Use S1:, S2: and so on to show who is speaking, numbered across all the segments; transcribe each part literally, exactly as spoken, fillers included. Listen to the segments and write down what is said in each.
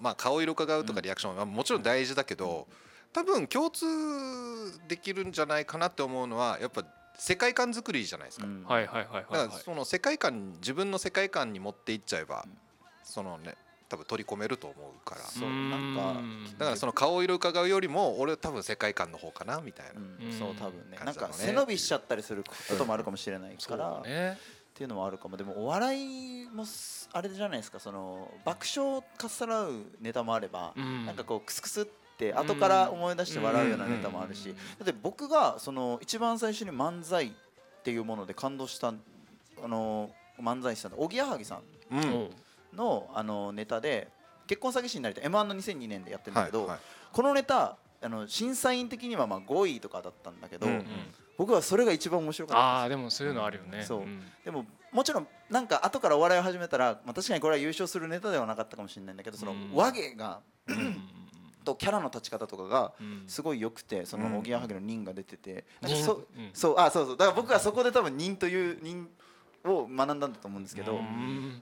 S1: まあ顔色伺うとかリアクションはもちろん大事だけど、多分共通できるんじゃないかなって思うのはやっぱ世界観作りじゃないですか。
S2: はいはいはいはい。
S1: だからその世界観、自分の世界観に持っていっちゃえば、そのね多分取り込めると思うから。
S3: そうなんか
S1: だからその顔色伺うよりも俺多分世界観の方かなみたいな、
S3: うん、そう多分ね、
S1: ね、
S3: なんか背伸びしちゃったりすることもあるかもしれないから、うんね、っていうのもあるかも。でもお笑いもあれじゃないですか、その爆笑をかっさらうネタもあれば、うん、なんかこうクスクスって後から思い出して笑うようなネタもあるし、だって僕がその一番最初に漫才っていうもので感動したあの漫才師さんのおぎやはぎさんの、あのネタで結婚詐欺師になりたい エムワン のにせんにねんでやってるんだけど、はいはい、このネタあの審査員的にはまあごいとかだったんだけど、うんうん、僕はそれが一番面白かったです。
S2: ああでもそういうのあるよね。
S3: そう、うん、でももちろんなんか後からお笑いを始めたら、まあ、確かにこれは優勝するネタではなかったかもしれないんだけど、その和芸が、うん、とキャラの立ち方とかがすごい良くて、そのおぎやはぎの忍が出てて、うん、なんか そ, うん、そうあそうそうだから僕はそこで多分忍という忍を学んだんだと思うんですけど、うん、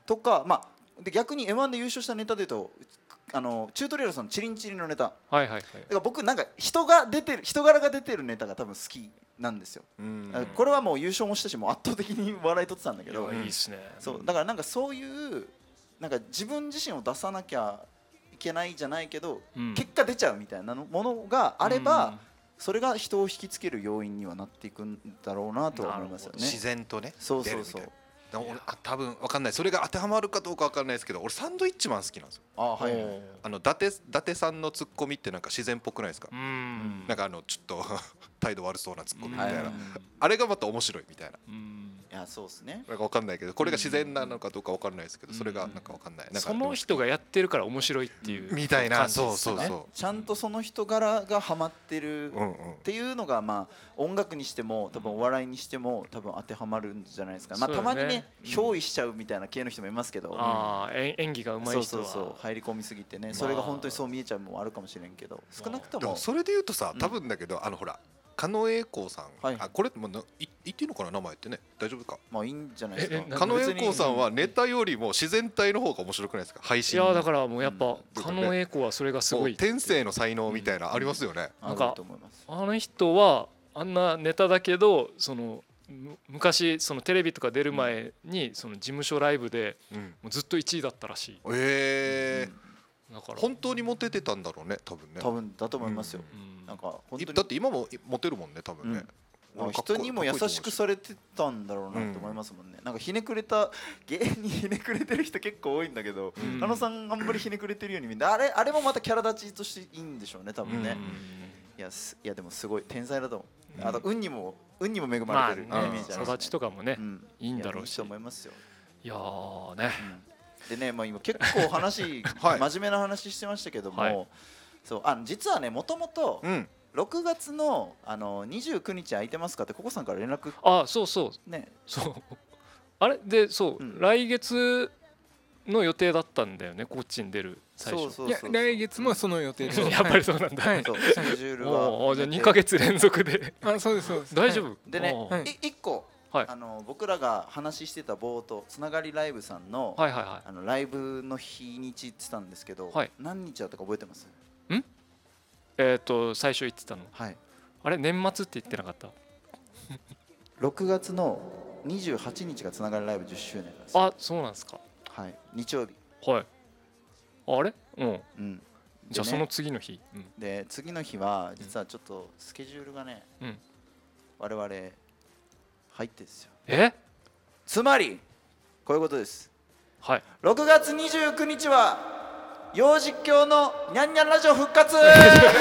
S3: とかまあで逆に エムワン で優勝したネタでいうとあのチュートリアルさんのチリンチリンのネタ、
S2: はいはいはい、だ
S3: から僕なんか人が出てる人柄が出てるネタが多分好きなんですよ。これはもう優勝もしたしもう圧倒的に笑い取ってたんだけど、
S2: いいですね。
S3: そうだからなんかそういうなんか自分自身を出さなきゃいけないじゃないけど、うん、結果出ちゃうみたいなものがあれば、うん、それが人を引きつける要因にはなっていくんだろうなとは思いますよね。
S1: 自然とね。
S3: そうそうそう。
S1: 俺多分分かんない、それが当てはまるかどうか分かんないですけど、俺サンドイッチマン好きなんですよ。
S3: あ、はいはい、
S1: あの伊達、伊達さんのツッコミってなんか自然っぽくないですか。うんなんかあのちょっと態度悪そうなツッコミみたいな、あれがまた面白いみたいな。うん
S3: いやそうですね。
S1: なんか分かんないけど、これが自然なのかどうか分かんないですけど、それがなんか分かんない。なんか
S2: その人がやってるから面白いっていう
S1: みたいな、そうそうそう。
S3: ちゃんとその人柄がハマってるっていうのが、まあ音楽にしても多分お笑いにしても多分当てはまるんじゃないですか。まあたまにね憑依しちゃうみたいな系の人もいますけど、
S2: ああ演技が上手い人は
S3: そうそうそう入り込みすぎてね、それが本当にそう見えちゃうのもあるかもしれんけど、少なくとも
S1: それで言うとさ、多分だけどあのほら狩野英孝さん、はい、あこれもう言っていいのかな名前ってね、大丈夫か。
S3: まあいいんじゃないですか。
S1: 狩野英孝さんはネタよりも自然体の方が面白くないですか、配信。
S2: いやだからもうやっぱ狩野英孝はそれがすごい
S1: 天性の才能みたいなありますよね。
S2: なんかあの人はあんなネタだけど、その昔そのテレビとか出る前にその事務所ライブでもうずっといちいだったらしい。
S1: ええ、だから本当にモテてたんだろうね、多分ね。
S3: 多分だと思いますよ。なんか本当に
S1: だって今もモテるもんね、多分ね。
S3: 人にも優しくされてたんだろうなと思いますもんね。なんかひねくれた芸人ひねくれてる人結構多いんだけど、狩野さんあんまりひねくれてるように見えて、あれあれもまたキャラ立ちとしていいんでしょうね、多分ね。いやいやでもすごい天才だと思う。あと運にも運にも恵まれてるイメージあるしね。
S2: 育ちとかもねいいんだろうし。
S3: いいと思いますよ。
S2: いやーね。
S3: でね、まあ今結構話真面目な話してましたけども、そうあの実はねもともとろくがつのあのにじゅうくにち空いてますかってココさんから連絡。
S2: あ、そうそう
S3: ね、
S2: そうあれでそう、来月の予定だったんだよね、こっちに出る最初。
S4: いや来月もその予定です。
S2: やっぱりそうなんだ。
S3: はい、そうスケジュールは
S2: じゃあにかげつ連続で。
S4: あ、そうですそうです。
S2: 大丈夫
S3: でね、いっこあの僕らが話してた冒頭つながりライブさんのあのライブの日にちって言ってたんですけど、何日だったか覚えてます？
S2: ん？えっと最初言ってたの。
S3: はい。
S2: あれ年末って言ってなかった？
S3: ろくがつのにじゅうはちにちがつながりライブじゅっしゅうねんです。
S2: あ、そうなんですか。
S3: はい。日曜日。
S2: はい。あれ？うん。
S3: うん。
S2: じゃあその次の日。
S3: で次の日は実はちょっとスケジュールがね、我々入ってですよ。
S2: え？
S3: つまりこういうことです。
S2: はい。
S3: ろくがつにじゅうくにちは幼実況のニャンニャンラジオ復活。イエ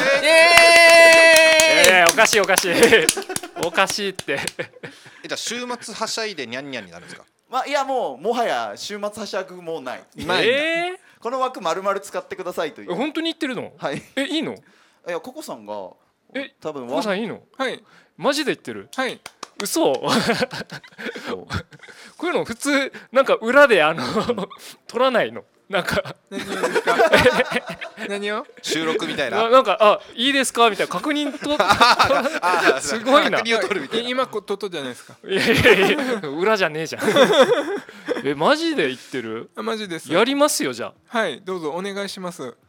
S2: ーイ。おかしいおかしいおかしいって。
S1: え、じゃあ週末はしゃいでニャンニャンになるんですか？
S3: まあいやもうもはや週末はしゃぐもうない。
S2: ない。えー、
S3: この枠丸々使ってくださいという。
S2: 本当に言ってるの？はい。え、いいの？
S3: いやココさんが
S2: え
S3: 多分
S2: ココさんいいの？
S4: はい。
S2: マジで言ってる？
S4: はい。
S2: 嘘。こういうの普通なんか裏であの取らないの？なんか
S4: 何をですか？何を？
S1: 収録みたいな。
S2: なんかあいいですかみたいな確認とすごいな。
S1: 確認を取るみたいな。
S4: 今こトトじゃないですか。
S2: いやいやいや裏じゃねえじゃん。えマジで言ってる？
S4: マジです。
S2: やりますよじゃあ。
S4: はいどうぞお願いします。